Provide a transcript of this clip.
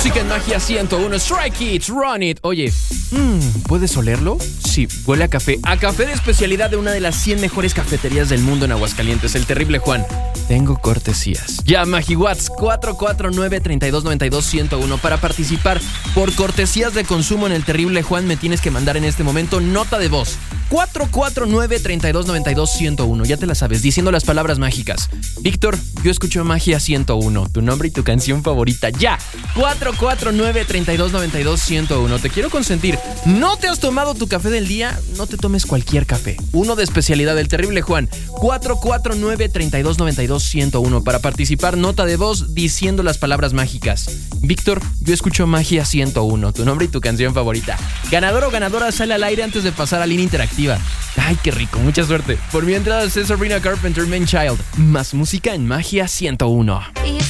música en Magia 101. Strike it, run it. Oye, ¿puedes olerlo? Sí, huele a café. A café de especialidad de una de las 100 mejores cafeterías del mundo en Aguascalientes, el Terrible Juan. Tengo cortesías. Ya, MagiWatts 449-3292-101. Para participar por cortesías de consumo en el Terrible Juan, me tienes que mandar en este momento nota de voz. 449-3292-101. Ya te la sabes, diciendo las palabras mágicas. Víctor, yo escucho Magia 101. Tu nombre y tu canción favorita. Ya, 449-3292-101. Te quiero consentir. ¿No te has tomado tu café del día? No te tomes cualquier café. Uno de especialidad del Terrible Juan. 449-3292-101. Para participar, nota de voz diciendo las palabras mágicas. Víctor, yo escucho Magia 101. Tu nombre y tu canción favorita. Ganador o ganadora sale al aire antes de pasar a línea interactiva. Ay, qué rico, mucha suerte. Por mientras es Sabrina Carpenter, Man Child. Más música en Magia 101.